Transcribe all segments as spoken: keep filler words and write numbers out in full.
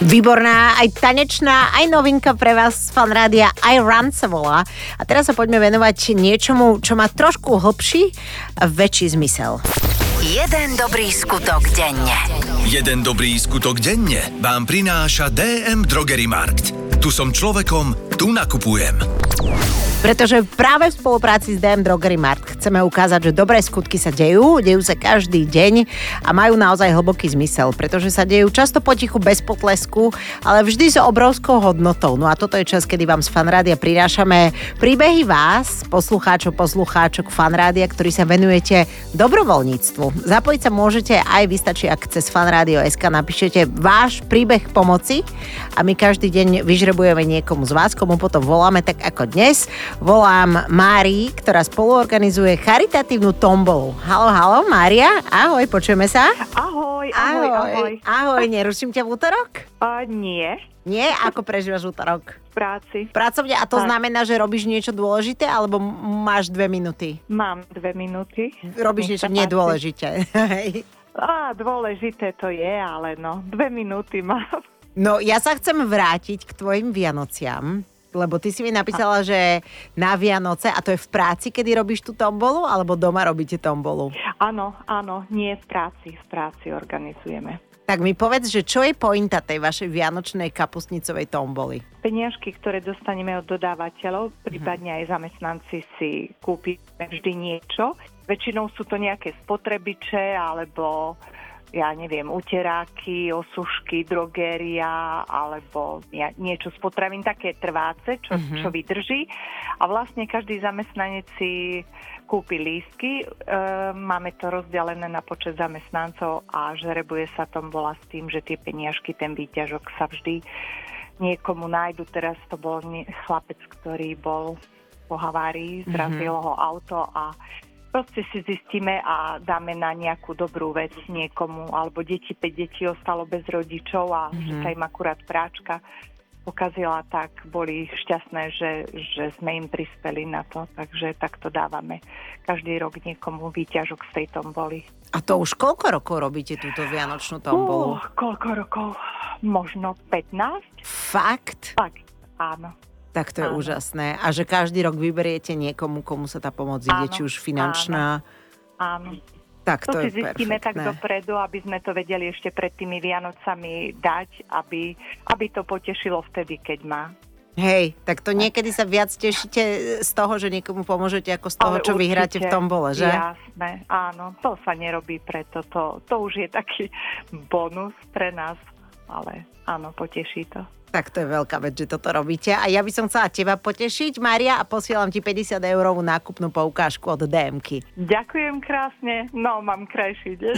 Výborná, aj tanečná, aj novinka pre vás z Fanrádia, aj Run sa volá. A teraz sa poďme venovať niečomu, čo má trošku hlbší a väčší zmysel. Jeden dobrý skutok denne. Jeden dobrý skutok denne vám prináša dé em Drogery Markt. Tu som človekom, tu nakupujem. Pretože práve v spolupráci s dé em Drogery Markt chceme ukázať, že dobré skutky sa dejú, dejú sa každý deň a majú naozaj hlboký zmysel, pretože sa dejú často potichu bez potlesku, ale vždy s obrovskou hodnotou. No a toto je čas, kedy vám z Fanrádia prinášame príbehy vás, poslucháčov, poslucháčok Fanrádia, ktorí sa venujete dobrovoľníctvu. Zapojiť sa môžete aj vy, stačí, ak cez fanradio bodka es ká napíšete váš príbeh pomoci a my každý deň vyžrebujeme niekomu z vás, komu potom voláme, tak ako dnes. Volám Márii, ktorá spoluorganizuje charitatívnu tombolu. Haló, haló, Mária, ahoj, počujeme sa? Ahoj, ahoj, ahoj. Ahoj, neruším ťa v útorok? Uh, nie. Nie? Ako prežívaš útorok? V práci. Pracovne, a to tak. Znamená, že robíš niečo dôležité, alebo máš dve minúty? Mám dve minúty. Robíš niečo nedôležité. Á, dôležité to je, ale no, dve minúty mám. No, ja sa chcem vrátiť k tvojim Vianociam, lebo ty si mi napísala, že na Vianoce, a to je v práci, kedy robíš tú tombolu, alebo doma robíte tombolu? Áno, áno, nie v práci, v práci organizujeme. Tak mi povedz, že čo je pointa tej vašej vianočnej kapustnicovej tomboly? Peniažky, ktoré dostaneme od dodávateľov, prípadne aj zamestnanci si kúpime vždy niečo. Väčšinou sú to nejaké spotrebiče, alebo ja neviem, uteráky, osušky, drogéria, alebo niečo z potravín, také trváce, čo, uh-huh. čo vydrží. A vlastne každý zamestnanec si kúpi lístky, e, máme to rozdelené na počet zamestnancov a žrebuje sa tombola s tým, že tie peniažky, ten výťažok sa vždy niekomu nájdu. Teraz to bol chlapec, ktorý bol po havárii, zrazilo uh-huh. ho auto a proste si zistíme a dáme na nejakú dobrú vec niekomu, alebo deti, päť detí ostalo bez rodičov a mm-hmm. že sa im akurát práčka pokazila, tak boli šťastné, že, že sme im prispeli na to, takže takto dávame každý rok niekomu výťažok z tej tomboli. A to už koľko rokov robíte túto vianočnú tombolu? Uh, koľko rokov? Možno pätnásť? Fakt? Fakt, áno. Tak to je áno. úžasné. A že každý rok vyberiete niekomu, komu sa tá pomoc ide, či už finančná. Áno. áno. Tak to, to je si zistíme perfektné. tak dopredu, aby sme to vedeli ešte pred tými Vianocami dať, aby, aby to potešilo vtedy, keď má. Hej, tak to niekedy sa viac tešíte z toho, že niekomu pomôžete, ako z toho, ale čo určite, vyhráte v tombole, že? Jasné, áno. To sa nerobí preto. To, to už je taký bonus pre nás, ale áno, poteší to. Tak to je veľká vec, že toto robíte. A ja by som chcela teba potešiť, Mária, a posielam ti päťdesiat eurovú nákupnú poukážku od dé emky. Ďakujem krásne. No, mám krajší deň.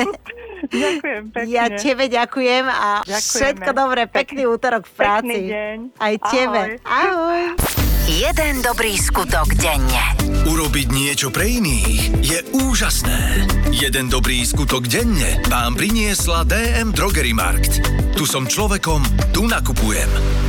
Ďakujem pekne. Ja tebe ďakujem a Ďakujeme. Všetko dobré, pekný útorok v práci. Pekný deň. Aj tebe. Ahoj. Jeden dobrý skutok denne. Urobiť niečo pre iných je úžasné. Jeden dobrý skutok denne vám priniesla dé em Drogery Markt. Tu som človekom, tu nakupujem.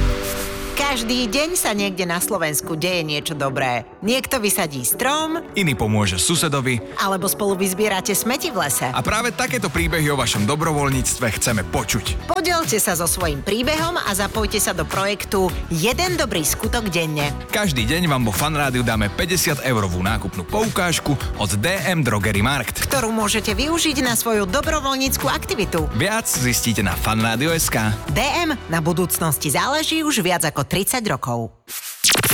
Každý deň sa niekde na Slovensku deje niečo dobré. Niekto vysadí strom, Iný pomôže susedovi. alebo spolu vyzbierate smeti v lese. A práve takéto príbehy o vašom dobrovoľníctve chceme počuť. Podielte sa so svojím príbehom a zapojte sa do projektu Jeden dobrý skutok denne. Každý deň vám vo Fanrádiu dáme päťdesiat eurovú nákupnú poukážku od dé em Drogery Markt. Ktorú môžete využiť na svoju dobrovoľnícku aktivitu. Viac zistíte na fanradio bodka es ká. dé em, na budúcnosti záleží už viac ako tridsať rokov.